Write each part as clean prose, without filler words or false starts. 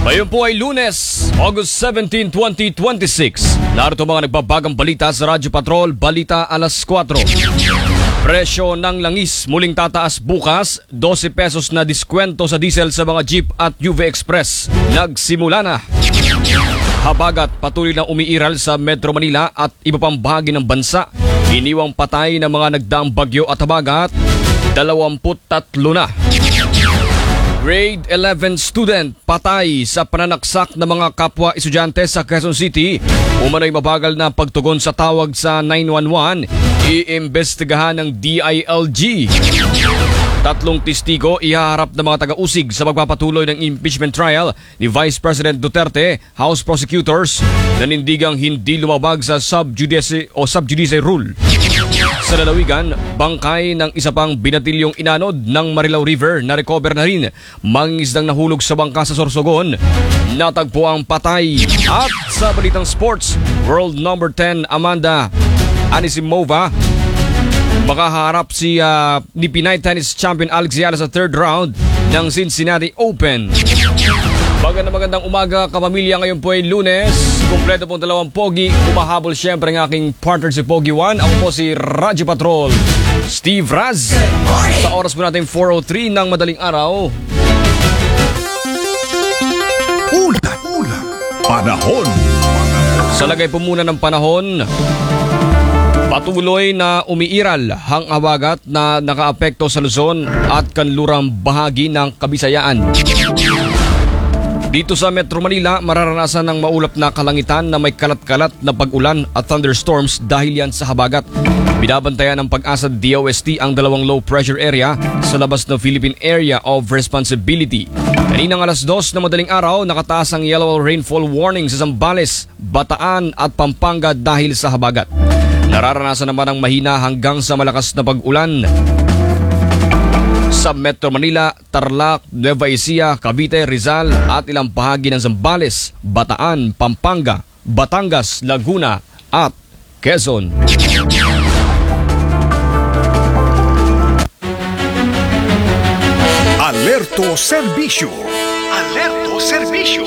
Ngayon po ay Lunes, August 17, 2026. Narito mga nagbabagang balita sa Radyo Patrol, Balita alas 4. Presyo ng langis muling tataas bukas, 12 pesos na diskwento sa diesel sa mga jeep at UV Express. Nagsimula na. Habagat patuloy na umiiral sa Metro Manila at iba pang bahagi ng bansa. Iniwang patay ng mga nagdaang bagyo at habagat, 23 na. Grade 11 student patay sa pananaksak ng mga kapwa estudyante sa Quezon City. Umano'y mabagal na pagtugon sa tawag sa 911. Iimbestigahan ng DILG. 3 testigo ihaharap ng mga taga-usig sa pagpapatuloy ng impeachment trial ni Vice President Duterte. House prosecutors nanindigang hindi lumabag sa sub judice rule. Sa lalawigan, bangkay ng isa pang binatilyong inanod ng Marilao River na recover na rin. Mangingisdang nahulog sa bangka sa Sorsogon. Natagpo ang patay. At sa balitang sports, world number 10 Amanda Anisimova makaharap ni Pinay tennis champion Alex Yala sa third round ng Cincinnati Open. Magandang umaga kapamilya, ngayon po ay Lunes. Kompleto pong dalawang pogi. Umahabol siyempre ng aking partner si Pogi 1. Ako po si Radyo Patrol, Steve Raz. Sa oras po natin 4:03 ng madaling araw. Panahon. Sa lagay po muna ng panahon, patuloy na umiiral ang habagat na nakaapekto sa Luzon at kanlurang bahagi ng Kabisayaan. Dito sa Metro Manila, mararanasan ng maulap na kalangitan na may kalat-kalat na pag-ulan at thunderstorms dahil yan sa habagat. Binabantayan ng Pag-asa DOST ang dalawang low pressure area sa labas ng Philippine Area of Responsibility. Kaninang alas 2 na madaling araw, nakataas ang yellow rainfall warning sa Zambales, Bataan at Pampanga dahil sa habagat. Nararanasan naman ang mahina hanggang sa malakas na pag-ulan sa Metro Manila, Tarlac, Nueva Ecija, Cavite, Rizal at ilang bahagi ng Zambales, Bataan, Pampanga, Batangas, Laguna at Quezon. Alerto Serbisyo. Alerto Serbisyo.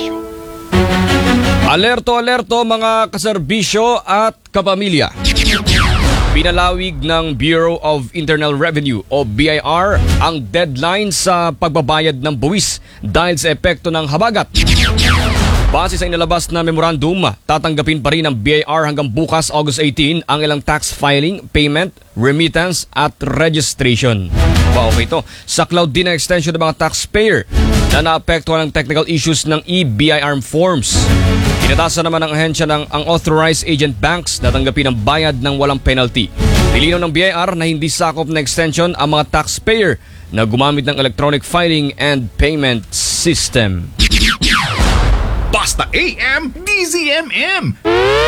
Alerto mga kaserbisyo at kapamilya. Pinalawig ng Bureau of Internal Revenue o BIR ang deadline sa pagbabayad ng buwis dahil sa epekto ng habagat. Base sa inilabas na memorandum, tatanggapin pa rin ng BIR hanggang bukas August 18 ang ilang tax filing, payment, remittance at registration. Okay ito. Sa cloud din ang extension ng mga taxpayer na naapektuhan ng technical issues ng e-BIR forms. Inatasan naman ng ahensya ng ang authorized agent banks na tanggapin ang bayad ng walang penalty. Nilinaw ng BIR na hindi sakop na extension ang mga taxpayer na gumamit ng electronic filing and payment system. Basta AM, DZMM.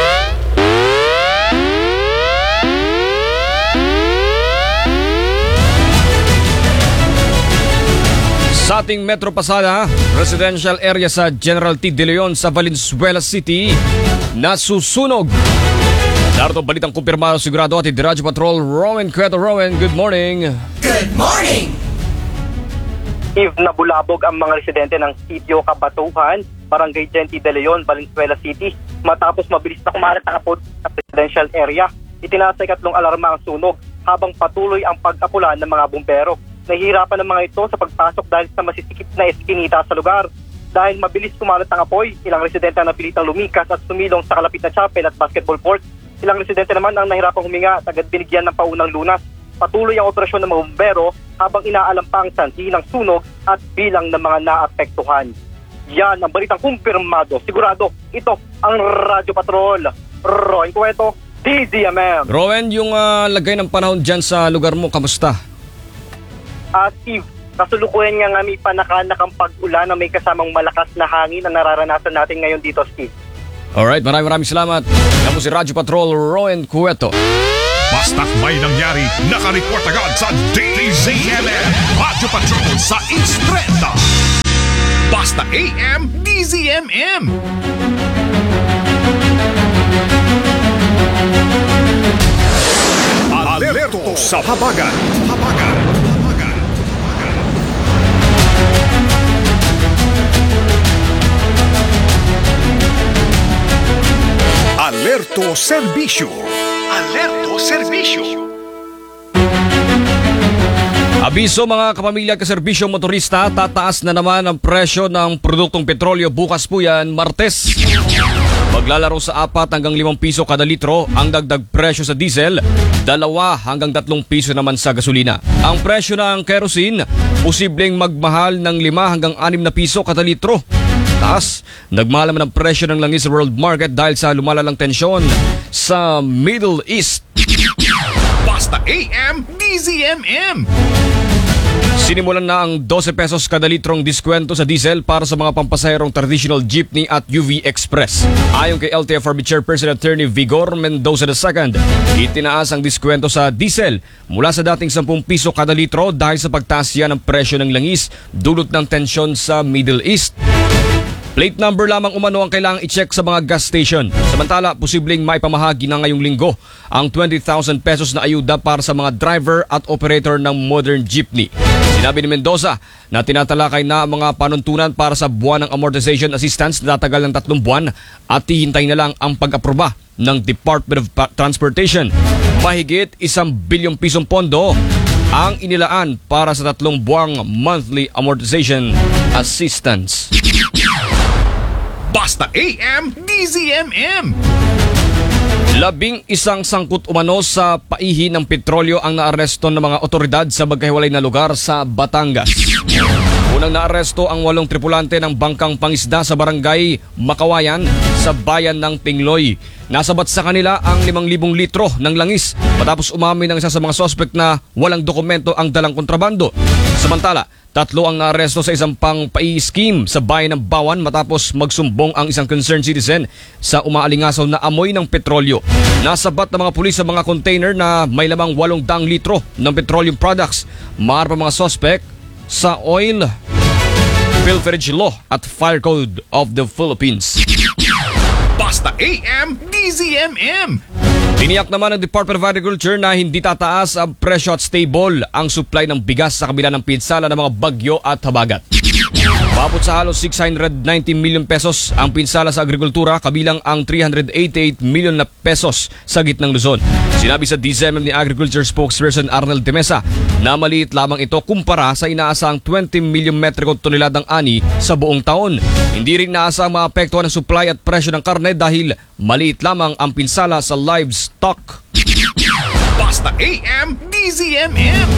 Sa ating Metro Pasada, residential area sa General T. De Leon sa Valenzuela City nasusunog. Narito balitang kumpirmado sigurado at Radyo Patrol, Rowan Cueto. Rowan, good morning. Good morning! Nabulabog ang mga residente ng Sitio Kabatuhan, Barangay Genti De Leon, Valenzuela City matapos mabilis na kumalat ang apoy sa residential area. Itinasa ay 3 alarma ang sunog habang patuloy ang pag-apula ng mga bumbero. Nahihirapan ng mga ito sa pagpasok dahil sa masisikip na eskinita sa lugar. Dahil mabilis kumalat ang apoy, ilang residente ang napilitang lumikas at sumilong sa kalapit na chapel at basketball court. Ilang residente naman ang nahirapang huminga at agad binigyan ng paunang lunas. Patuloy ang operasyon ng mga bumbero habang inaalam pa ang sanhi ng sunog at bilang ng mga naapektuhan. Yan ang balitang kumpirmado. Sigurado, ito ang Radyo Patrol. Rowan Cueto, DZMM. Rowan, yung lagay ng panahon dyan sa lugar mo, kamusta? Steve, kasulukuyan nga may panakanakang pag-ulan na may kasamang malakas na hangin ang nararanasan natin ngayon dito, Steve. Alright, maraming salamat. Ako si Radyo Patrol, Rowan Cueto. Basta't may nangyari, nakareport agad sa DZMM. Radyo Patrol sa Instreta. Basta AM, DZMM. Alerto sa habagat. Alerto Serbisyo. Alerto Serbisyo. Abiso mga kapamilya at kaserbisyong motorista, tataas na naman ang presyo ng produktong petrolyo bukas po yan, Martes. Maglalaro sa 4 hanggang 5 piso kada litro ang dagdag presyo sa diesel, 2 hanggang 3 piso naman sa gasolina. Ang presyo ng kerosene, posibleng magmahal ng 5 hanggang 6 na piso kada litro. Taas, nagmahal naman ang presyo ng langis sa world market dahil sa lumalalang tensyon sa Middle East. Basta AM, DZMM. Sinimulan na ang 12 pesos kada litrong diskwento sa diesel para sa mga pampasaherong traditional jeepney at UV Express. Ayon kay LTFRB Chairperson Attorney Vigor Mendoza II, itinaas ang diskwento sa diesel mula sa dating 10 piso kada litro dahil sa pagtaas yan ng presyo ng langis dulot ng tensyon sa Middle East. Plate number lamang umano ang kailangang i-check sa mga gas station. Samantala, posibleng maipamahagi na ngayong linggo ang 20,000 pesos na ayuda para sa mga driver at operator ng modern jeepney. Sinabi ni Mendoza na tinatalakay na ang mga panuntunan para sa buwan ng amortization assistance na tatagal ng 3 buwan at hihintay na lang ang pag-aproba ng Department of Transportation. Mahigit 1 bilyong pisong pondo ang inilaan para sa 3 buwang monthly amortization assistance. Basta AM, DZMM. 11 sangkot umano sa paihi ng petrolyo ang naaresto ng mga otoridad sa magkahiwalay na lugar sa Batangas. Unang naaresto ang 8 tripulante ng bangkang pangisda sa barangay Makawayan sa bayan ng Tingloy. Nasabat sa kanila ang 5,000 litro ng langis matapos umamin ng isa sa mga suspect na walang dokumento ang dalang kontrabando. Samantala, 3 ang naaresto sa isang pang pai-scheme sa bayan ng Bawan matapos magsumbong ang isang concerned citizen sa umaalingasaw na amoy ng petrolyo. Nasabat ng mga pulis sa mga container na may lamang 800 litro ng petroleum products. Maar pa mga suspect sa oil, pilferage law at fire code of the Philippines. Basta AM, DZMM. Tiniyak naman ng Department of Agriculture na hindi tataas ang presyo at stable ang supply ng bigas sa kabila ng pinsala ng mga bagyo at habagat. Paabot sa halos 690 million pesos ang pinsala sa agrikultura kabilang ang 388 million na pesos sa gitnang Luzon. Sinabi sa DZMM ni Agriculture Spokesperson Arnel Temesa na maliit lamang ito kumpara sa inaasang 20 million metriko toneladang ani sa buong taon. Hindi rin naasang maapektuhan ng supply at presyo ng karne dahil maliit lamang ang pinsala sa livestock. Basta AM, DZMM.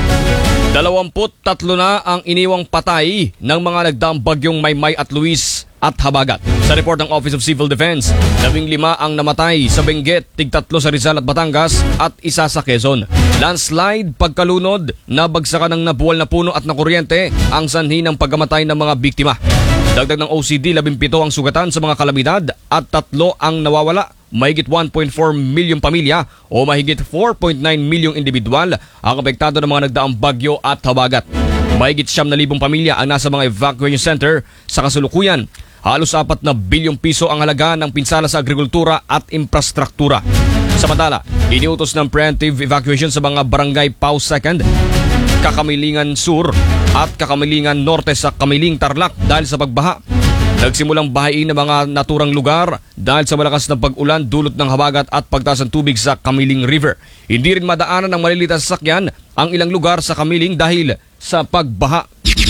23 na ang iniwang patay ng mga nagdaang bagyong Maymay at Luis at habagat. Sa report ng Office of Civil Defense, 15 ang namatay sa Benguet, 3 sa Rizal at Batangas at 1 sa Quezon. Landslide, pagkalunod, nabagsakan ng nabuwal na puno at na kuryente ang sanhi ng pagkamatay ng mga biktima. Dagdag ng OCD, 17 ang sugatan sa mga kalamidad at 3 ang nawawala. Mahigit 1.4 milyong pamilya o mahigit 4.9 milyong individual ang apektado ng mga nagdaang bagyo at habagat. Mahigit 9,000 pamilya ang nasa mga evacuation center sa kasalukuyan. Halos 4 na bilyong piso ang halaga ng pinsala sa agrikultura at infrastruktura. Samantala, iniutos ng preemptive evacuation sa mga barangay Pau 2nd, Kakamilingan Sur at Kakamilingan Norte sa Kamiling Tarlac dahil sa pagbaha. Nagsimulang bahain ng mga naturang lugar dahil sa malakas na pag-ulan dulot ng habagat at pagtaas ng tubig sa Kamiling River. Hindi rin madaanan ng maliliit na sasakyan ang ilang lugar sa Kamiling dahil sa pagbaha.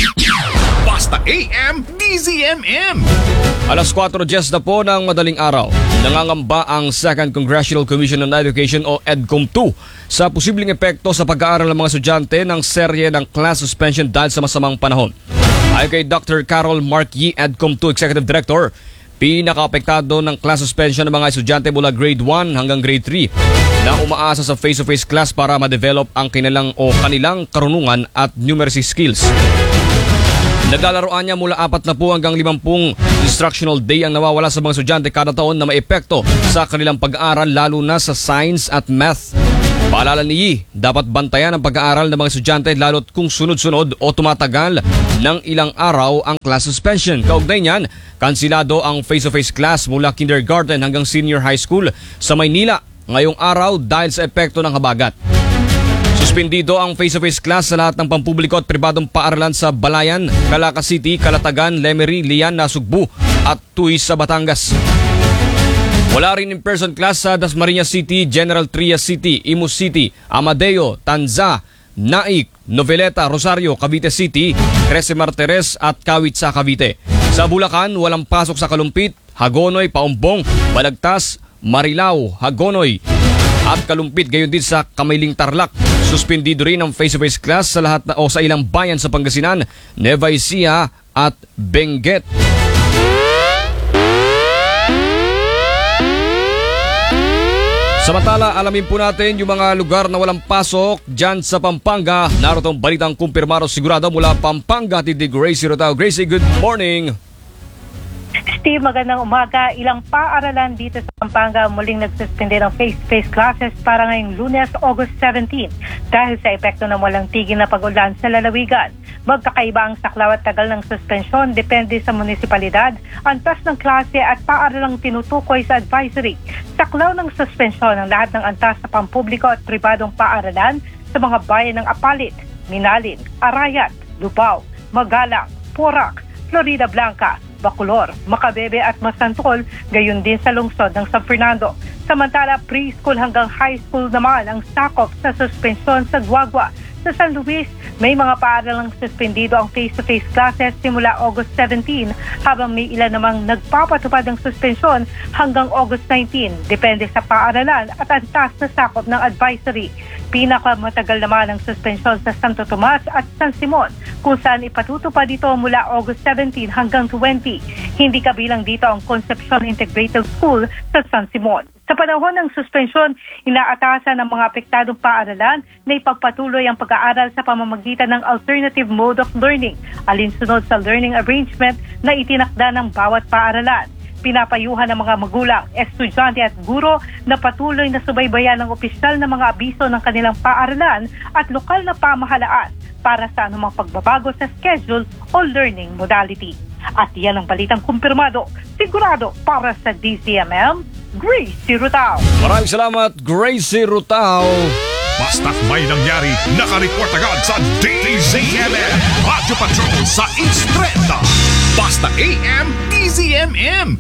Basta AM, DZMM. Alas 4:10 na po ng madaling araw. Nangangamba ang 2nd Congressional Commission on Education o EDCOM-2 sa posibleng epekto sa pag-aaral ng mga estudyante ng serye ng class suspension dahil sa masamang panahon. Ayon kay Dr. Carol Mark Yee, EDCOM-2 Executive Director, pinaka-apektado ng class suspension ng mga estudyante mula grade 1 hanggang grade 3 na umaasa sa face-to-face class para ma-develop ang kanilang karunungan at numeracy skills. Naglalaroan niya mula 4 na po hanggang 50 instructional day ang nawawala sa mga estudyante kada taon na may epekto sa kanilang pag-aaral lalo na sa science at math. Paalala ni Yee, dapat bantayan ang pag-aaral ng mga estudyante lalo't kung sunod-sunod o tumatagal ng ilang araw ang class suspension. Kaugnay niyan, kansilado ang face-to-face class mula kindergarten hanggang senior high school sa Maynila ngayong araw dahil sa epekto ng habagat. Suspendido ang face-to-face class sa lahat ng pampubliko at pribadong paaralan sa Balayan, Calaca City, Calatagan, Lemery, Lian, Nasugbu at Tuis sa Batangas. Wala rin in-person class sa Dasmariñas City, General Trias City, Imus City, Amadeo, Tanza, Naik, Noveleta, Rosario, Cavite City, Trece Martires at Kawit sa Cavite. Sa Bulacan, walang pasok sa Kalumpit, Hagonoy, Paumbong, Balagtas, Marilao, Hagonoy at Kalumpit, gayon din sa Kamayling Tarlac. Suspendido rin ang face-to-face class sa lahat o sa ilang bayan sa Pangasinan, Nueva Ecija at Benguet. Samantala, alamin po natin yung mga lugar na walang pasok dyan sa Pampanga. Narito ang balitang kumpirmado sigurado mula Pampanga, Tidig Gracie Rotao. Gracie, good morning! Steve, magandang umaga. Ilang paaralan dito sa Pampanga muling nagsuspende ng face-to-face classes para ngayong Lunes, August 17 dahil sa epekto ng walang tigil na pag-ulan sa lalawigan. Magkakaiba ang saklaw at tagal ng suspensyon depende sa munisipalidad, antas ng klase at paaralang tinutukoy sa advisory. Saklaw ng suspensyon ang lahat ng antas sa pampubliko at pribadong paaralan sa mga bayan ng Apalit, Minalin, Arayat, Lubao, Magalang, Porac, Florida Blanca, Bacolor, Macabebe at Masantol, gayon din sa lungsod ng San Fernando. Samantala, preschool hanggang high school naman ang sakop sa suspensyon sa Guagua. Sa San Luis, may mga paaralang suspendido ang face-to-face classes simula August 17 habang may ilan namang nagpapatupad ng suspensyon hanggang August 19. Depende sa paaralan at antas na sakop ng advisory. Pinakamatagal naman ang suspensyon sa Santo Tomas at San Simon kung saan ipatutupad dito mula August 17 hanggang 20. Hindi kabilang dito ang Concepcion Integrated School sa San Simon. Sa panahon ng suspensyon, inaatasan ng mga apektadong paaralan na ipagpatuloy ang pag-aaral sa pamamagitan ng alternative mode of learning, alinsunod sa learning arrangement na itinakda ng bawat paaralan. Pinapayuhan ng mga magulang, estudyante at guro na patuloy na subaybayan ng opisyal na mga abiso ng kanilang paaralan at lokal na pamahalaan para sa anumang pagbabago sa schedule o learning modality. At yan ang balitang kumpirmado, sigurado para sa DZMM, Gracie Rutao. Maraming salamat, Gracie Rutao. Basta't may nangyari, nakareport agad sa DZMM. Radyo Patrol sa Instrenta. Basta AM, DZMM.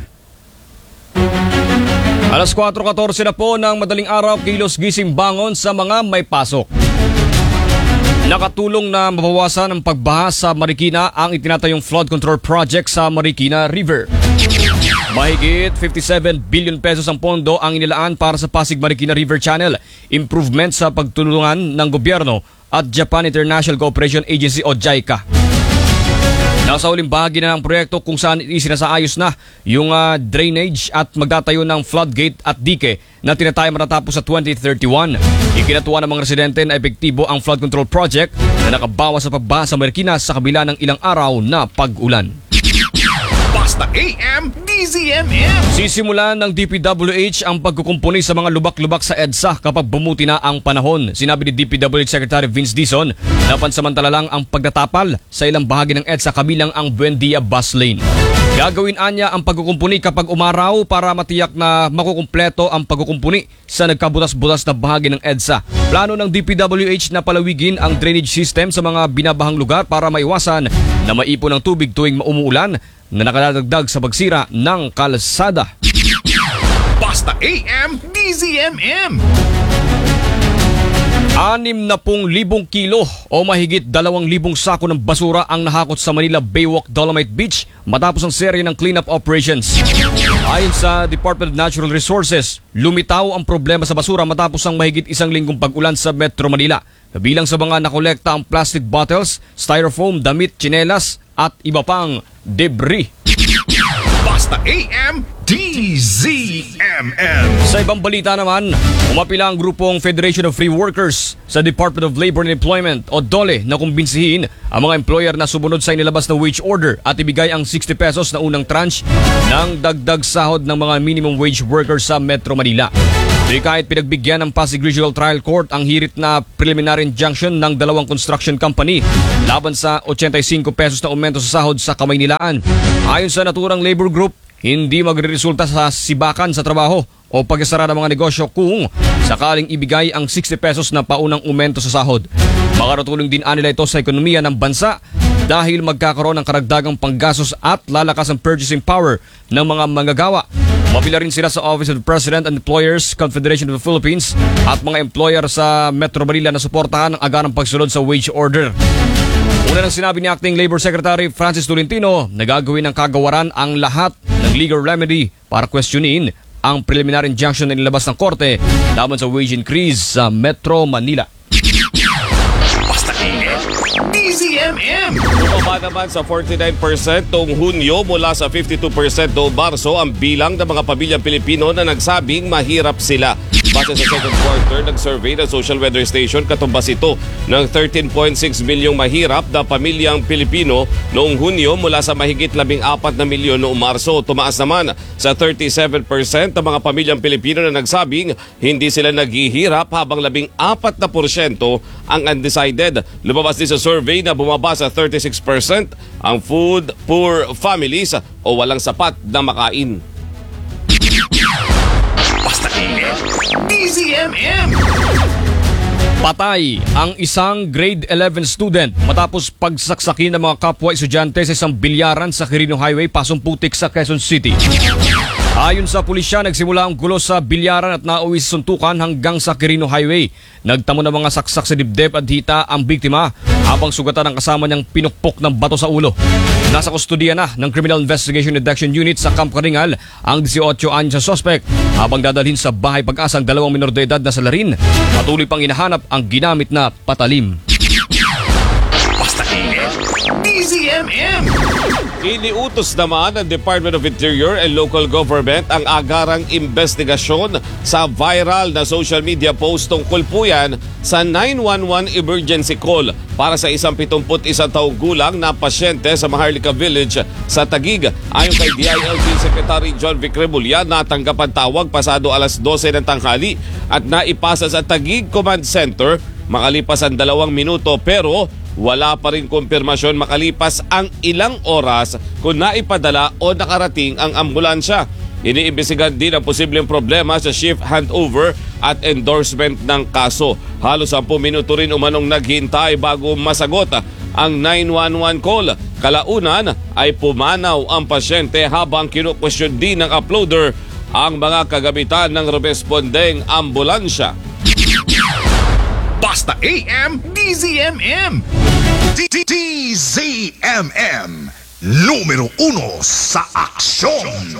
Alas 4:14 na po ng madaling araw, kilos gising bangon sa mga may pasok. Nakatulong na mabawasan ang pagbaha sa Marikina ang itinatayong flood control project sa Marikina River. Mahigit 57 billion pesos ang pondo ang inilaan para sa Pasig Marikina River Channel, improvement sa pagtulungan ng gobyerno at Japan International Cooperation Agency o JICA. Nasa uling bahagi na ng proyekto kung saan isinasaayos na yung drainage at magtatayo ng floodgate at dike na tinatayang matatapos sa 2031. Ikinatuwa ng mga residente na epektibo ang flood control project na nakabawas sa pagbaha sa Marikina sa kabila ng ilang araw na pag-ulan. Basta AM, DZMM. Sisimulan ng DPWH ang pagkukumpuni sa mga lubak-lubak sa EDSA kapag bumuti na ang panahon. Sinabi ni DPWH Secretary Vince Dizon na pansamantala lang ang pagtatapal sa ilang bahagi ng EDSA kabilang ang Buendia Bus Lane. Gagawin anya ang pagkukumpuni kapag umaraw para matiyak na makukumpleto ang pagkukumpuni sa nagkabutas-butas na bahagi ng EDSA. Plano ng DPWH na palawigin ang drainage system sa mga binabahang lugar para maiwasan na maipon ng tubig tuwing umuulan na nakadagdag sa pagsira ng kalsada. Basta AM, DZMM. 60,000 kilo o mahigit 2,000 sako ng basura ang nahakot sa Manila Baywalk Dolomite Beach matapos ang serye ng cleanup operations. Ayon sa Department of Natural Resources, lumitaw ang problema sa basura matapos ang mahigit 1 linggong pag-ulan sa Metro Manila. Kabilang sa mga nakolekta ang plastic bottles, styrofoam, damit, tsinelas at iba pang debris. Basta AM, DZMM. Sa ibang balita naman, umapila ang grupong Federation of Free Workers sa Department of Labor and Employment o DOLE na kumbinsihin ang mga employer na sumunod sa inilabas na wage order at ibigay ang 60 pesos na unang tranche ng dagdag sahod ng mga minimum wage workers sa Metro Manila. Kahit pinagbigyan ng Pasig Regional Trial Court ang hirit na preliminary injunction ng dalawang construction company laban sa 85 pesos na aumento sa sahod sa Kamaynilaan. Ayon sa naturang labor group, hindi magreresulta sa sibakan sa trabaho o pagsasara ng mga negosyo kung sakaling ibigay ang 60 pesos na paunang aumento sa sahod. Makakatulong din nila ito sa ekonomiya ng bansa dahil magkakaroon ng karagdagang panggastos at lalakas ang purchasing power ng mga manggagawa. Mabila rin sila sa Office of the President and Employers Confederation of the Philippines at mga employer sa Metro Manila na suportahan ang agarang pagsunod sa wage order. Una nang sinabi ni Acting Labor Secretary Francis Tolentino na gagawin ng kagawaran ang lahat ng legal remedy para questionin ang preliminary injunction na nilabas ng korte laban sa wage increase sa Metro Manila. Basta DZMM. Bumaba naman sa 49% noong Hunyo mula sa 52% noong Marso ang bilang ng mga pamilyang Pilipino na nagsabing mahirap sila. Base sa second quarter ng survey ng Social Weather Station, katumbas ito ng 13.6 milyong mahirap na pamilyang Pilipino noong Hunyo mula sa mahigit 14 na milyon noong Marso. Tumaas naman sa 37% ng mga pamilyang Pilipino na nagsabing hindi sila naghihirap habang 14% ang undecided. Lumabas din sa survey na bumaba sa 36% ang food poor families o walang sapat na makain. DZMM. Patay ang isang grade 11 student matapos pagsaksakin ng mga kapwa estudyante sa isang bilyaran sa Quirino Highway, Pasumputik sa Quezon City. Ayon sa pulisya, nagsimula ang gulo sa bilyaran at nauwi sa suntukan hanggang sa Quirino Highway. Nagtamo ng mga saksak sa dibdib at hita ang biktima habang sugatan ang kasama niyang pinukpok ng bato sa ulo. Nasa kustudiya na ng Criminal Investigation Reduction Unit sa Camp Karingal ang 18 anyos na suspect habang dadalhin sa bahay pag-asa ang 2 minor de edad na salarin. Patuloy pang hinahanap ang ginamit na patalim. Basta DZMM. Iniutos naman ng Department of Interior and Local Government ang agarang investigasyon sa viral na social media post tungkol po yan sa 911 emergency call para sa isang 71 taong gulang na pasyente sa Maharlika Village sa Taguig. Ayon kay DILG Secretary John Vic Remulla, natanggap ang tawag pasado alas 12 ng tanghali at naipasa sa Taguig Command Center makalipas ang 2 minuto, pero wala pa rin kumpirmasyon makalipas ang ilang oras kung naipadala o nakarating ang ambulansya. Iniimbestigahan din ang posibleng problema sa shift handover at endorsement ng kaso. Halos 10 minuto rin umanong naghintay bago masagot ang 911 call. Kalaunan ay pumanaw ang pasyente habang kinukwestiyon din ng uploader ang mga kagamitan ng respondeng ambulansya. Basta AM DZMM. DZMM. Numero 1 sa aksyon.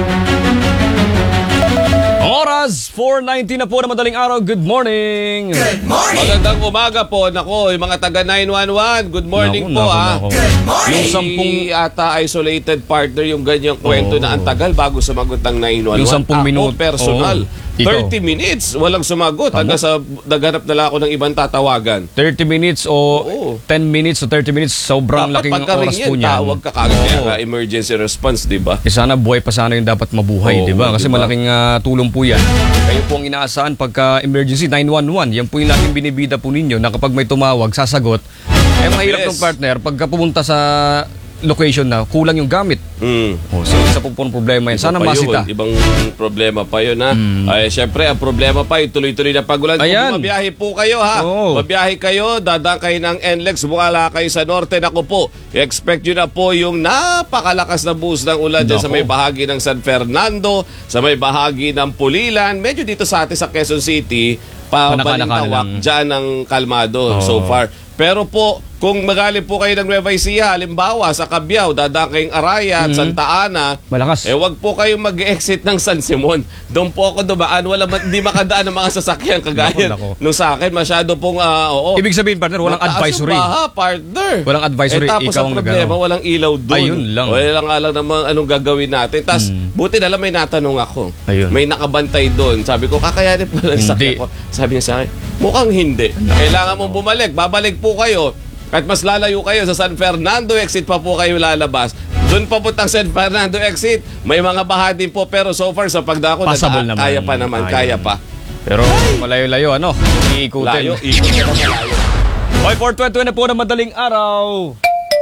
Oras 4:19 na po na madaling araw. Good morning! Good morning. Magandang umaga po. Nako, yung mga taga 911, good morning Naku, po naku, ha. naku. Yung 10 ata isolated partner yung ganyang kwento na ang tagal bago sumagot ng 911. Yung 10 minuto. Personal. Oo. Ikaw. 30 minutes, walang sumagot. Hanggang sa naghanap na lang ako ng ibang tatawagan. 30 minutes o Oo. 10 minutes o 30 minutes, sobrang laking oras po niyan. Tawag ka kagad kaya emergency response, di ba? Sana buhay pa sana yung dapat mabuhay, Oo, di ba? Kasi diba? malaking tulong po yan. Kayo po ang inaasahan pagka emergency 911. Yan po yung laging binibida po ninyo na kapag may tumawag, sasagot. Eh mahirap Yes. ng partner pagka pumunta sa location na kulang yung gamit. So isa po po ng problema yan. Sana Iba pa masita. yun, ibang problema pa yun ha. Ay, syempre, ang problema pa yung tuloy-tuloy na pagulan. Ayan. Kung mabiyahe po kayo ha. Oo. Mabiyahe kayo, dadaan kayo ng NLEX, bukala kayo sa norte. Naku po, i-expect nyo na po yung napakalakas na buhos ng ulan dyan sa Naku. may bahagi ng San Fernando, sa may bahagi ng Pulilan. Medyo dito sa atin sa Quezon City, Panaka-naka na pabalintawak lang. dyan ng kalmado Oo. so far. Pero po, kung magaling po kayo ng Nueva Ecija, halimbawa sa Cabiao, dadaan kayong Araya at Santa Ana, Malakas. wag po kayong mag-exit ng San Simon. Doon po ako dumaan, hindi makadaan ng mga sasakyan kagaya Nako. nung sa akin. Masyado pong, oo. Ibig sabihin, partner, walang Mataas advisory. yung baha, partner. Walang advisory, Tapos ikaw ang ang problema, nagano. walang ilaw doon. Ayun lang. Wala nga lang naman anong gagawin natin. Tapos, buti na lang may natanong ako. Ayun. May nakabantay doon. Sabi ko, kakayanin po lang sa Hindi. ko. Sabi niya sa akin, mukhang hindi. Kailangan mong bumalik. Babalik po kayo. At mas lalayo kayo sa San Fernando exit pa po kayo lalabas. Doon pa puntang San Fernando exit. May mga baha din po, pero so far sa pagdako, Passable naman. kaya pa naman, Ayun. kaya pa. Pero malayo-layo, ano? Iikutin. Layo, ikot ka na malayo. Hoy, 4:20 na po na madaling araw.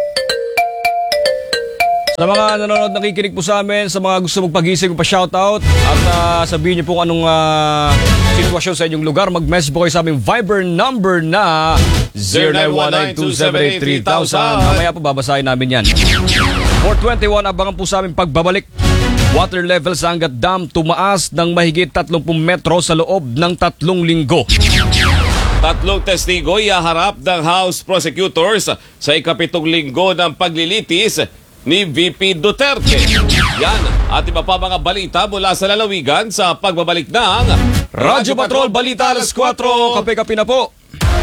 Sa mga nanonood, nakikinig po sa amin, sa mga gusto magpagising, pa-shoutout at sabihin niyo po kung anong sitwasyon sa inyong lugar, mag-message po kayo sa aming Viber number na 0919-278-3000. Mamaya po babasahin namin yan. 4:21, abangan po sa aming pagbabalik. Water level sa Angat Dam tumaas ng mahigit 30 metro sa loob ng 3 linggo. Tatlong testigo ihaharap ng House Prosecutors sa ika-7 linggo ng paglilitis ni VP Duterte. Yan at iba pa mga balita mula sa lalawigan sa pagbabalik ng Radyo Patrol Balita alas 4. Kape-kape na po.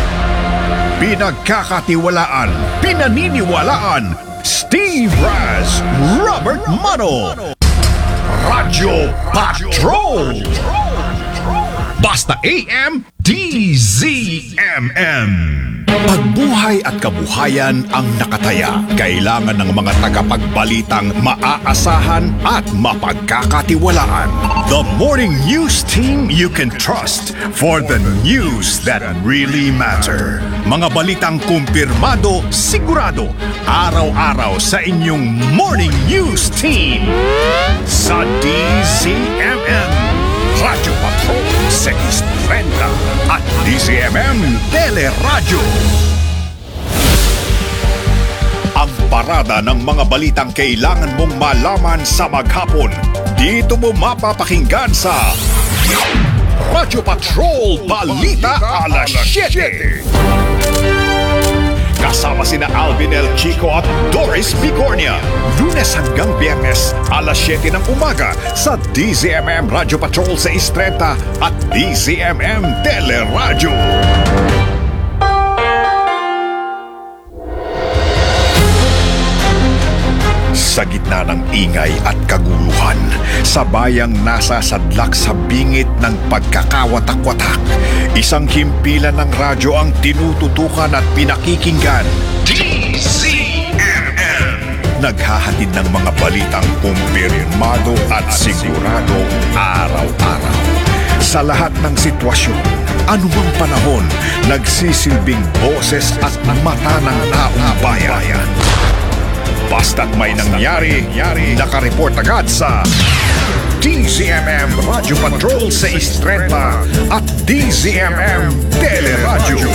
Pinagkakatiwalaan, pinaniniwalaan, Steve Raz, Robert Mano. Radyo Patrol. Basta AM, DZMM. Pagbuhay at kabuhayan ang nakataya. Kailangan ng mga tagapagbalitang maaasahan at mapagkakatiwalaan. The morning news team you can trust for the news that really matter. Mga balitang kumpirmado, sigurado, araw-araw sa inyong morning news team. Sa DZMM, Radyo Patrol 630 at DZMM Teleradyo. Ang parada ng mga balitang kailangan mong malaman sa maghapon. Dito mo mapapakinggan sa Radyo Patrol Balita alas 7. Kasama sina Alvin El Chico at Doris Bigornia. Lunes hanggang Biyernes, alas 7 ng umaga sa DZMM Radyo Patrol 630 at DZMM Teleradyo. Sa gitna ng ingay at kaguluhan, sa bayang nasa sadlak sa bingit ng pagkakawatak-watak, isang himpilan ng radyo ang tinututukan at pinakikinggan. DZMM. Naghahatid ng mga balitang kumpirmado at sigurado araw-araw. Sa lahat ng sitwasyon, anumang panahon, nagsisilbing boses at mata ng taong bayan. Basta't may nangyari, nakareport agad sa DZMM Radyo Patrol 630 at DZMM Teleradyo.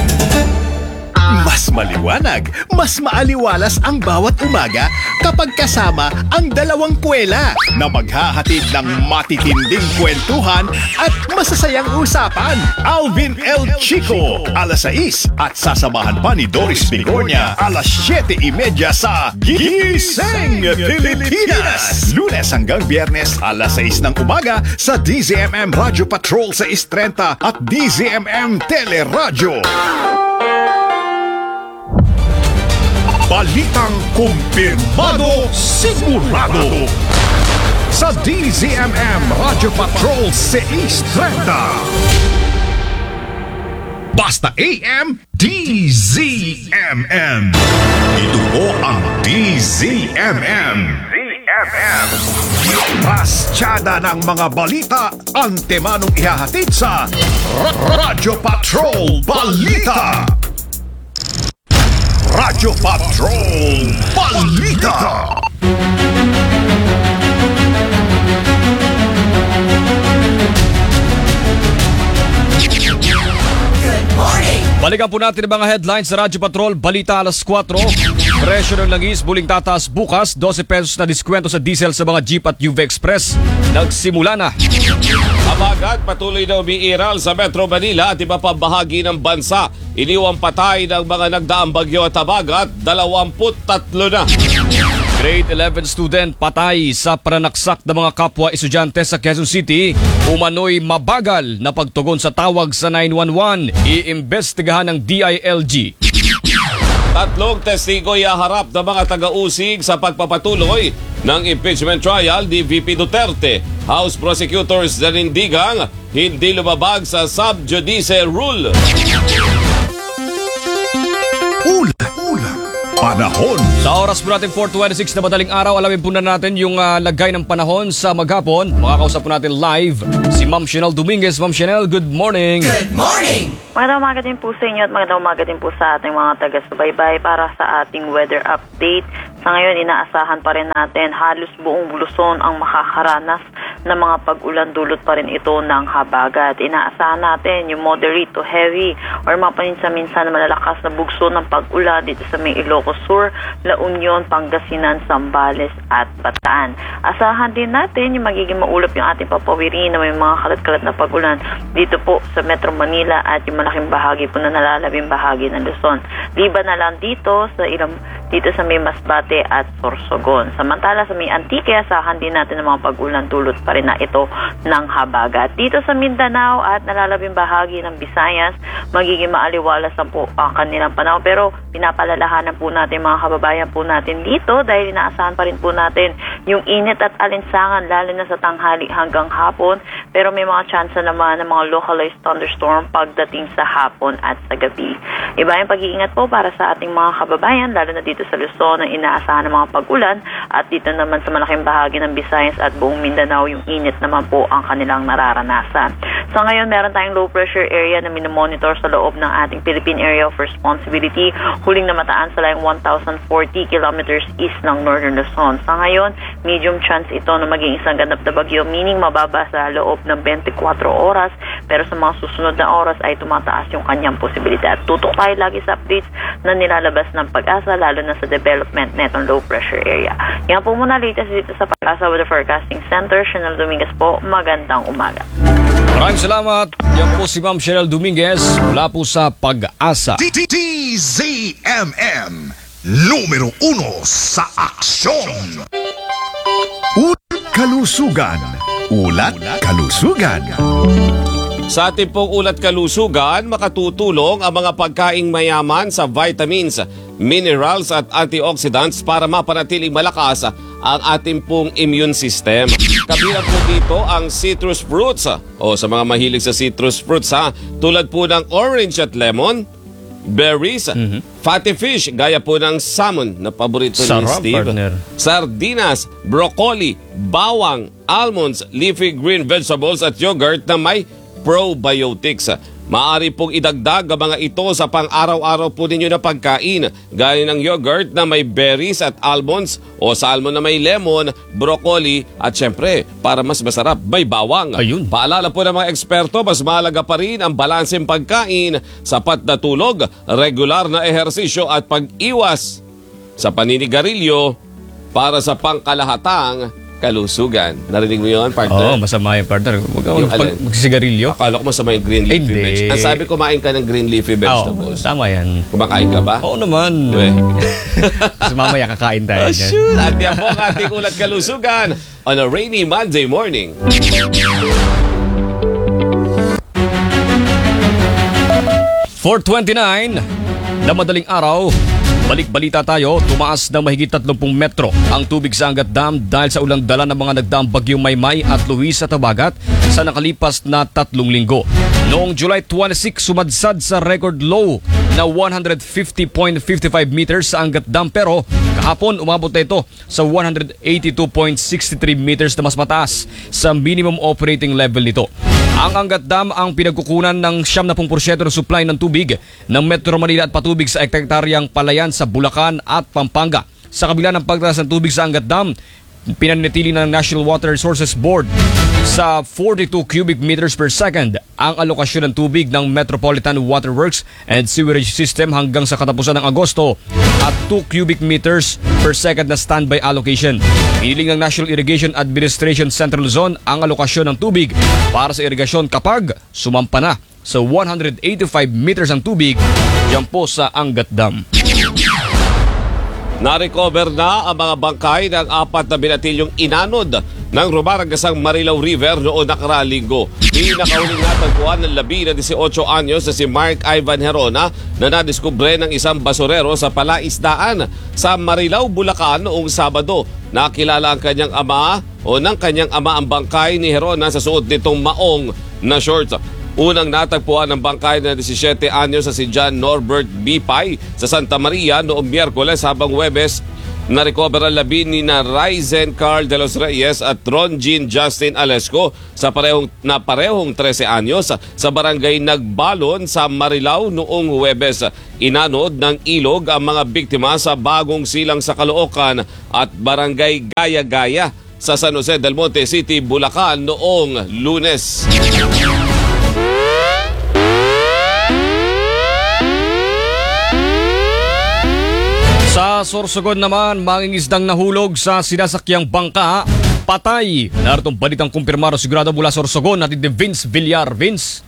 Mas maliwanag, mas maaliwalas ang bawat umaga kapag kasama ang dalawang kwela na maghahatid ng matitinding kwentuhan at masasayang usapan. Alvin El Chico, alas 6 at sasamahan pa ni Doris Bigornia, alas 7:30 sa Gising Pilipinas. Lunes hanggang Biyernes, alas 6 ng umaga sa DZMM Radyo Patrol 630 at DZMM Teleradyo. Balitang kumpirmado, sigurado. Sa DZMM Radyo Patrol 630. Basta AM, DZMM. Ito po ang DZMM. Rastyada ng mga balita, antemanong ihahatid sa Radyo Patrol Balita. Radyo Patrol Balita. Balikan po natin ang mga headlines sa Radyo Patrol Balita alas 4. Presyo ng langis muling tataas bukas. 12 pesos na diskwento sa diesel sa mga jeep at UV Express. Nagsimula na. Habagat patuloy na umiiral sa Metro Manila at iba pang bahagi ng bansa. Iniwang patay ng mga nagdaang bagyo at habagat, 23 na. Grade 11 student patay sa pananaksak ng mga kapwa estudyante sa Quezon City. Umano'y mabagal na pagtugon sa tawag sa 911. Iimbestigahan ng DILG. Tatlong testigo ihaharap ng mga taga-usig sa pagpapatuloy ng impeachment trial ni VP Duterte. House prosecutors nanindigang hindi lumabag sa sub judice rule. Panahon. Sa oras po natin 4:26 na madaling araw, alamin po na natin yung lagay ng panahon sa maghapon. Makakausap po natin live si Ma'am Chanel Dominguez. Ma'am Chanel, good morning. Good morning! Magandang umaga din po sa inyo at magandang umaga din po sa ating mga taga-subaybay para sa ating weather update. Sa ngayon, inaasahan pa rin natin halos buong Luzon ang makakaranas ng mga pag-ulan, dulot pa rin ito ng habagat. Inaasahan natin yung moderate to heavy or mapaminsan-minsan malalakas na bugso ng pag-ulan dito sa may Ilocos Sur, La Union, Pangasinan, Zambales at Bataan. Asahan din natin yung magiging maulap yung ating papawirin na may mga kalat-kalat na pag-ulan dito po sa Metro Manila at yung malaking bahagi po na nalalabing bahagi ng Luzon. Liban na lang dito sa may Masbate at Sorsogon. Samantala sa may Antique, asahan din natin ng mga pag-ulan, dulot pa rin na ito ng habagat. Dito sa Mindanao at nalalabing bahagi ng Visayas, magiging maaliwalas ang po ang kanilang panahon. Pero pinapalalahanan po natin mga kababayan po natin dito dahil inaasahan pa rin po natin yung init at alinsangan lalo na sa tanghali hanggang hapon. Pero may mga chance naman ng mga localized thunderstorm pagdating sa hapon at sa gabi. Iba yung pag-iingat po para sa ating mga kababayan lalo na dito sa Luzon ang inaasahan ng mga pag-ulan at dito naman sa malaking bahagi ng Visayas at buong Mindanao yung init naman po ang kanilang nararanasan. So ngayon meron tayong low pressure area na minomonitor sa loob ng ating Philippine Area of Responsibility. Huling namataan sa layong 1,040 kilometers east ng Northern Luzon. Sa ngayon, medium chance ito na maging isang ganap na bagyo, meaning mababa sa loob ng 24 oras pero sa mga susunod na oras ay tumataas yung kanyang posibilidad. Tutok tayo lagi sa updates na nilalabas ng Pag-asa lalo na sa development netong low pressure area. Yan po muna latest dito sa Pag-asa Weather Forecasting Center. Chanel Dominguez po, magandang umaga. Maraming salamat. Yan po si Ma'am Cheryl Dominguez mula po sa Pag-asa. DZMM numero 1 sa aksyon. Ulat kalusugan. Ulat kalusugan. Sa ating pong ulat kalusugan, makatutulong ang mga pagkaing mayaman sa vitamins, minerals at antioxidants para mapanatiling malakas ang ating pong immune system. Kabilang po dito ang citrus fruits o sa mga mahilig sa citrus fruits tulad po ng orange at lemon, berries, fatty fish gaya po ng salmon na paborito ni Sarap, Steve, partner. sardinas, broccoli, bawang, almonds, leafy green vegetables at yogurt na may probiotics. Maaari pong idagdag ang mga ito sa pang-araw-araw po ninyo na pagkain gaya ng yogurt na may berries at almonds o salmon na may lemon, broccoli at syempre para mas masarap may bawang. Ayun. Paalala po ng mga eksperto, mas mahalaga pa rin ang balanseng pagkain, sapat na tulog, regular na ehersisyo at pag-iwas sa paninigarilyo para sa pangkalahatang kalusugan. Narinig mo yun, partner? Oo, masama yung partner. Yung alin? Magsigarilyo. Akala ko masama yung green leafy Hindi. vegetables. Ang sabi, kumain ka ng green leafy Oo, vegetables. tama yan. Kumakain ka ba? Oo naman. Kasi mamaya kakain tayo dyan. Shoot! At yan po ang ating ulat kalusugan on a rainy Monday morning. For 29 na madaling araw, balik balita tayo, tumaas ng mahigit 30 metro ang tubig sa Angat Dam dahil sa ulang dala ng mga nagdaang bagyong Maymay at Luis sa Tabagat sa nakalipas na 3 linggo. Noong July 26, sumadsad sa record low na 150.55 meters sa Angat Dam pero kahapon umabot na ito sa 182.63 meters na mas mataas sa minimum operating level nito. Ang Angat Dam ang pinagkukunan ng 70% ng supply ng tubig ng Metro Manila at patubig sa hektaryang palayan sa Bulacan at Pampanga. Sa kabila ng pagtaas ng tubig sa Angat Dam, pinanatili ng National Water Resources Board sa 42 cubic meters per second ang alokasyon ng tubig ng Metropolitan Water Works and Sewerage System hanggang sa katapusan ng Agosto at 2 cubic meters per second na standby allocation. Hiniling ng National Irrigation Administration Central Luzon ang alokasyon ng tubig para sa irigasyon kapag sumampa na sa 185 meters ang tubig dyan po sa Angat Dam. Na-recover na ang mga bangkay ng 4 na binatilyong inanod ng rumaragasang Marilao River noong nakaraang linggo. Pinakahuling natagpuan ng 18 anyos na si Mark Ivan Herona na nadiskubre ng isang basurero sa palaisdaan sa Marilao, Bulacan noong Sabado. Nakilala ang kanyang ama o ng kanyang ama ang bangkay ni Herona sa suot nitong maong na shorts. Unang natagpuan ng bangkay na 17 anyos sa si John Norbert B. Pai sa Santa Maria noong Miyerkules habang Huwebes Na-recover ang labi ni na Ryzen Carl de los Reyes at Ron Jean Justin Alesco sa parehong 13 anyos sa barangay Nagbalon sa Marilao noong Huwebes. Inanod ng ilog ang mga biktima sa Bagong Silang sa Caloocan at barangay Gaya-Gaya sa San Jose del Monte City, Bulacan noong Lunes. Sa Sorsogon naman, mangingisdang nahulog sa sinasakyang bangka, patay. Naritong balitang kumpirmado sigurado mula Sorsogon natin ni Vince Villar. Vince?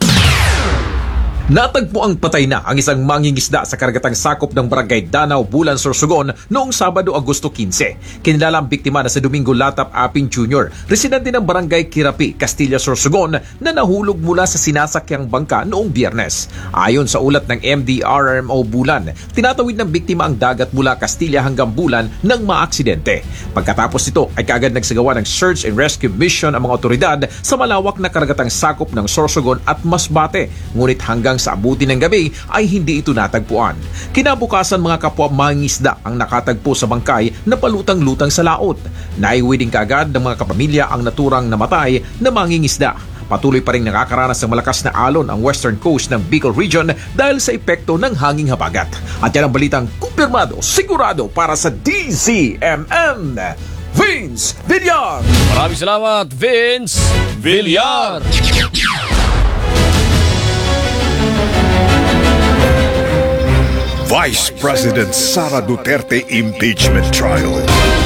Natagpo ang patay na ang isang mangingisda sa karagatang sakop ng barangay Danau, Bulan, Sorsogon noong Sabado, Agosto 15. Kinilala ang biktima na sa Domingo Latap Aping Jr., residente ng barangay Kirapi, Castilla, Sorsogon, na nahulog mula sa sinasakyang bangka noong Biyernes. Ayon sa ulat ng MDRRMO Bulan, tinatawid ng biktima ang dagat mula Castilla hanggang Bulan nang maaksidente. Pagkatapos nito ay kaagad nagsagawa ng search and rescue mission ang mga otoridad sa malawak na karagatang sakop ng Sorsogon at Masbate, ngunit hanggang sa abuti ng gabi ay hindi ito natagpuan. Kinabukasan, mga kapwa mangingisda ang nakatagpo sa bangkay na palutang-lutang sa laot. Naiuwi din kaagad ng mga kapamilya ang naturang namatay na mangingisda. Patuloy pa rin nakakaranas ng malakas na alon ang western coast ng Bicol Region dahil sa epekto ng hanging habagat. At yan ang balitang kumpirmado, sigurado para sa DZMM. Vince Villar! Maraming salamat, Vince Villar! Vice President Sara Duterte impeachment trial.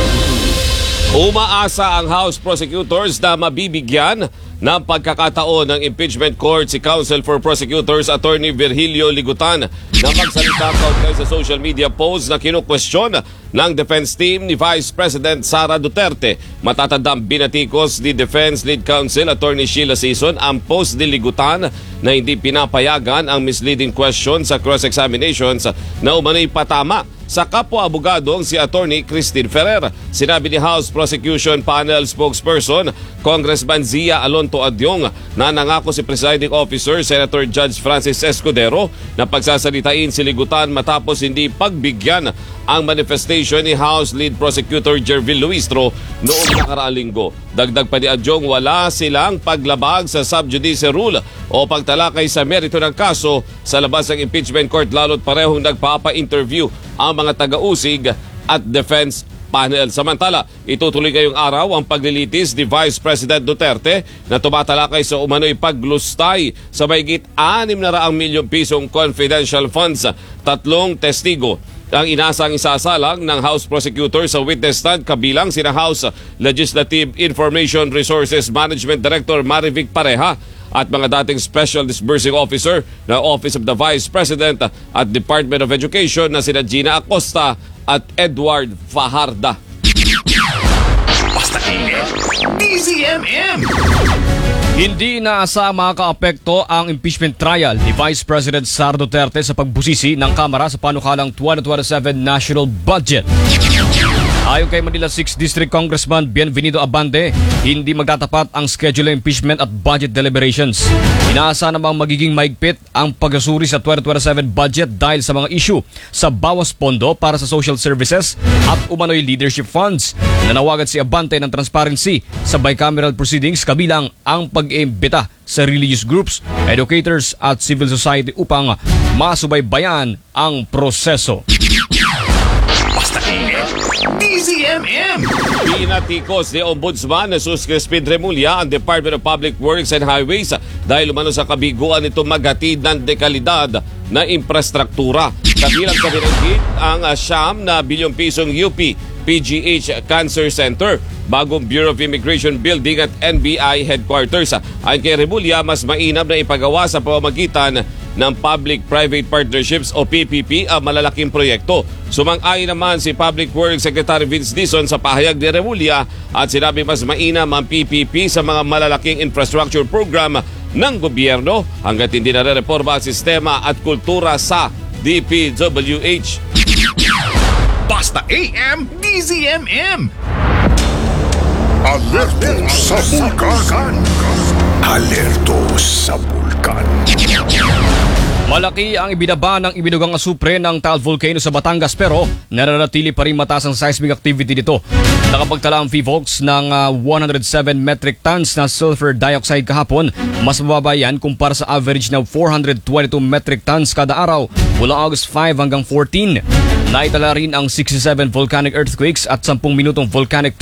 Umaasa ang House prosecutors na mabibigyan ng pagkakataon ng impeachment court si Counsel for Prosecutors Attorney Virgilio Ligutan na magsalita kaugnay sa social media post na kinukwestiyon ng defense team ni Vice President Sara Duterte. Matatandang binatikos ni Defense Lead Counsel Attorney Sheila Sison ang post ni Ligutan na hindi pinapayagan ang misleading question sa cross-examinations na umano'y patama sa kapwa-abogadong si Attorney Christine Ferrer. Sinabi ni House Prosecution Panel spokesperson Congressman Zia Alonto Adyong na nangako si Presiding Officer Senator Judge Francis Escudero na pagsasalitain si Ligutan matapos hindi pagbigyan ang manifestation ni House Lead Prosecutor Jervil Luistro noong nakaraang linggo. Dagdag pa ni Adyong, wala silang paglabag sa sub judice rule o pagtalakay sa merito ng kaso sa labas ng impeachment court, lalo't parehong nagpapa-interview ang mga taga-usig at defense panel. Samantala, itutuloy ngayong araw ang paglilitis ni Vice President Duterte na tumatalakay sa umano'y paglustay sa mahigit 600 milyong pisong confidential funds. 3 testigo ang inasang isasalang ng House Prosecutor sa witness stand, kabilang sina House Legislative Information Resources Management Director Marivic Pareha at mga dating Special Disbursing Officer na Office of the Vice President at Department of Education na sina Gina Acosta at Edward Fajarda. Basta DZMM! Hindi inaasa makakaapekto ang impeachment trial ni Vice President Sara Duterte sa pagbusisi ng Kamara sa panukalang 2027 national budget. Ayon kay Manila 6th District Congressman Bienvenido Abante, hindi magtatapat ang schedule ng impeachment at budget deliberations. Inaasa namang magiging maigpit ang pagsusuri sa 2027 budget dahil sa mga issue sa bawas pondo para sa social services at umano'y leadership funds. Nanawagan si Abante ng transparency sa bicameral proceedings, kabilang ang pag-iimbita sa religious groups, educators at civil society upang masubaybayan ang proseso. DZMM! Pinatikos ni Ombudsman Jesus Crispin Remulla ang Department of Public Works and Highways dahil umano sa kabiguan nito maghatid ng dekalidad na infrastruktura. Kabilang sa binanggit ang 9 bilyong pisong UP PGH Cancer Center, bagong Bureau of Immigration Building at NBI Headquarters. Ayon kay Remulla, mas mainam na ipagawa sa pamamagitan ng Public-Private Partnerships o PPP ang malalaking proyekto. Sumang-ayon naman si Public Works Secretary Vince Dizon sa pahayag ni Remulla at sinabi mas mainam ang PPP sa mga malalaking infrastructure program ng gobyerno hanggat hindi nare-reforma ang sistema at kultura sa DPWH. Basta AM DZMM! Alerto sa bulkan. Alerto sa bulkan. Malaki ang ibinaba ng ibinugang asupre ng Taal Volcano sa Batangas pero nananatili pa rin mataas ang seismic activity dito. Nakapagtala ang PHIVOLCS ng 107 metric tons na sulfur dioxide kahapon. Mas mababa yan kumpara sa average na 422 metric tons kada araw mula August 5 hanggang 14. Naitala rin ang 67 volcanic earthquakes at 10 minutong volcanic